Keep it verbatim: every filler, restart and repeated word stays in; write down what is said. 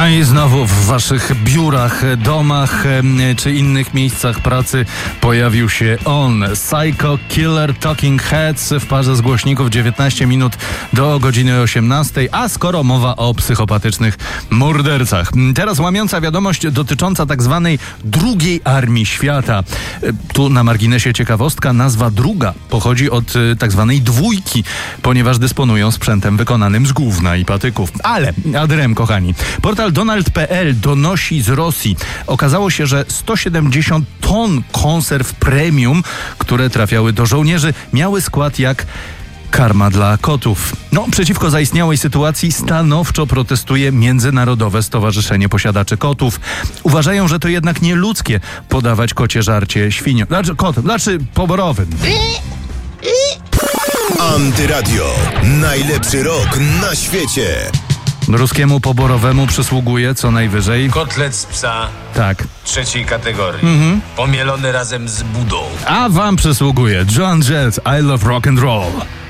No i znowu w waszych biurach, domach czy innych miejscach pracy pojawił się on. Psycho Killer Talking Heads w parze z głośników dziewiętnaście minut do godziny osiemnastej, a skoro mowa o psychopatycznych mordercach. Teraz łamiąca wiadomość dotycząca tak zwanej drugiej armii świata. Tu na marginesie ciekawostka, nazwa druga pochodzi od tak zwanej dwójki, ponieważ dysponują sprzętem wykonanym z gówna i patyków. Ale, adrem kochani, portal Donald kropka pe el donosi z Rosji. Okazało się, że sto siedemdziesiąt ton konserw premium, które trafiały do żołnierzy, miały skład jak karma dla kotów. No, przeciwko zaistniałej sytuacji stanowczo protestuje Międzynarodowe Stowarzyszenie Posiadaczy Kotów. Uważają, że to jednak nieludzkie podawać kocie żarcie świniom. Znaczy, kotom, znaczy poborowym. Antyradio. Najlepszy rok na świecie. Ruskiemu poborowemu przysługuje co najwyżej kotlet z psa. Tak. Trzeciej kategorii. Mhm. Pomielony razem z budą. A wam przysługuje Joan Jett, I Love Rock and Roll.